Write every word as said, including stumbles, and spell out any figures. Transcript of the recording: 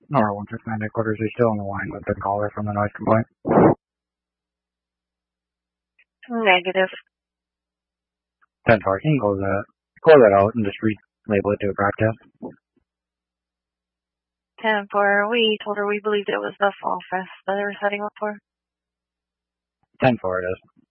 Nora one six nine headquarters is still on the line with the caller from the noise complaint. Negative. ten four, can you close that, close that out and just relabel it to a crack test? ten four, we told her we believed it was the Fall Fest that they were setting up for. ten four it is.